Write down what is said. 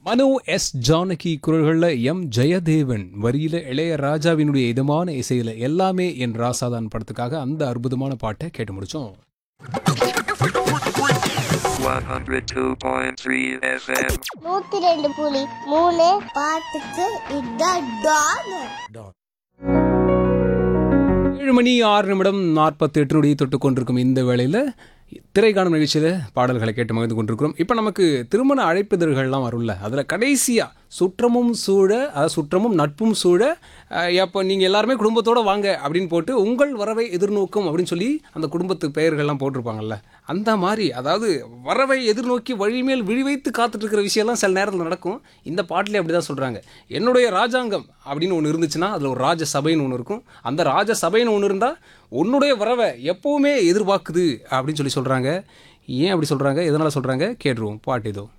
மனோ S Janaki குரல்களில் M Jayadevan வரியில இளையராஜாவினுடைய இதமான இசையில எல்லாமே என் ராசாதான் படத்துக்காக அந்த அற்புதமான பாட்டை கேட்டு முடிச்சோம். 102.3 FM 102.3 பாட்டுக்கு இதான் டான். 7 மணி 6 நிமிடம் 48 நொடியை தொட்டு கொண்டிருக்கும் இந்த வேளையில் திரைக்காணும் நிகழ்ச்சியில் பாடல்களை கேட்டு மகிழ்ந்து கொண்டிருக்கிறோம். இப்போ நமக்கு திருமண அழைப்பிதழ்கள்லாம் வரும்ல, அதில் கடைசியாக சுற்றமும் சூழ, அதாவது சுற்றமும் நட்பும் சூழ, அப்போ நீங்கள் எல்லாருமே குடும்பத்தோடு வாங்க அப்படின்னு போட்டு உங்கள் வரவை எதிர்நோக்கும் அப்படின்னு சொல்லி அந்த குடும்பத்து பெயர்கள்லாம் போட்டிருப்பாங்கல்ல, அந்த மாதிரி அதாவது வரவை எதிர்நோக்கி வழிமேல் விழிவைத்து காத்துட்டு இருக்கிற விஷயம்லாம் சில நேரத்தில் நடக்கும். இந்த பாட்டிலே அப்படி தான் சொல்கிறாங்க. என்னுடைய ராஜாங்கம் அப்படின்னு ஒன்று இருந்துச்சுன்னா அதில் ஒரு ராஜ சபைன்னு ஒன்று இருக்கும். அந்த ராஜ சபைன்னு ஒன்று இருந்தால் உன்னுடைய வரவை எப்போவுமே எதிர்பார்க்குது அப்படின்னு சொல்லி சொல்கிறாங்க. ஏன் அப்படி சொல்கிறாங்க, எதனால் சொல்கிறாங்க கேட்டுருவோம். பாட்டு இதோ.